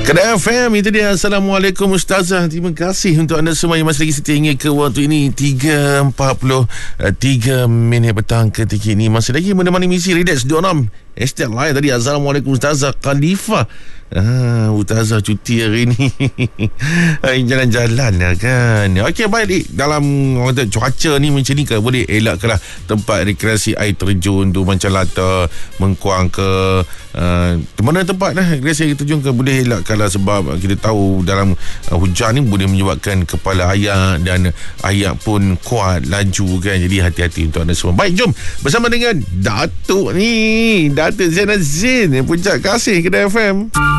Kedai FM itu dia. Assalamualaikum Ustazah. Terima kasih untuk anda semua yang masih lagi setia hingga ke waktu ini 3.43 minit petang ketika ini. Masih lagi menemani misi Relax 26 Hashtag lain tadi. Assalamualaikum Ustazah Khalifah. Ustazah cuti hari ni. Jalan-jalan lah kan. Okey, baik. Dalam cuaca ni macam ni ke, boleh elakkanlah tempat rekreasi air terjun tu, macam Lata, Mengkuang ke, mana tempat lah rekreasi air terjun ke, boleh elakkanlah. Sebab kita tahu dalam hujan ni boleh menyebabkan kepala ayak, dan ayak pun kuat laju kan. Jadi hati-hati untuk anda semua. Baik, jom bersama dengan Datuk ni, Datuk Zainal Zain, Puncak Kasih Kedai FM.